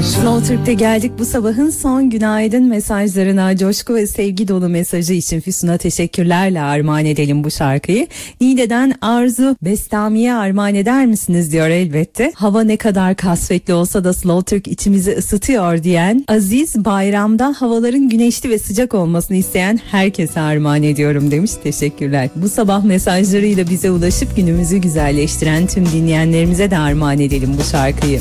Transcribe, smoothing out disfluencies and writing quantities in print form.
Slow Türk'te geldik bu sabahın son günaydın mesajlarına. Coşku ve sevgi dolu mesajı için Füsun'a teşekkürlerle armağan edelim bu şarkıyı. Niğde'den Arzu, Bestami'ye armağan eder misiniz diyor elbette. Hava ne kadar kasvetli olsa da Slow Türk içimizi ısıtıyor diyen Aziz, bayramda havaların güneşli ve sıcak olmasını isteyen herkese armağan ediyorum demiş. Teşekkürler. Bu sabah mesajlarıyla bize ulaşıp günümüzü güzelleştiren tüm dinleyenlerimize de armağan edelim bu şarkıyı.